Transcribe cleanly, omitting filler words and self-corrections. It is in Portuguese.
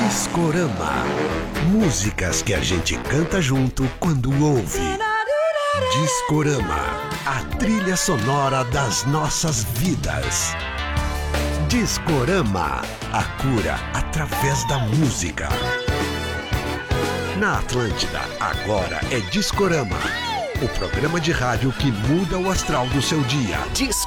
Discorama. Músicas que a gente canta junto quando ouve. Discorama, a trilha sonora das nossas vidas. Discorama, a cura através da música. Na Atlântida, agora é Discorama, o programa de rádio que muda o astral do seu dia. Discorama.